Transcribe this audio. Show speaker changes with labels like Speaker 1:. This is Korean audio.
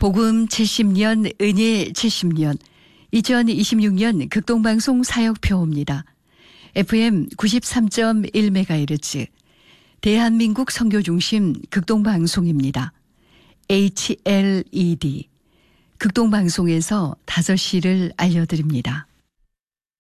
Speaker 1: 복음 70년, 은혜 70년, 2026년 극동방송 사역표입니다. FM 93.1MHz, 대한민국 선교중심 극동방송입니다. HLED, 극동방송에서 5시를 알려드립니다.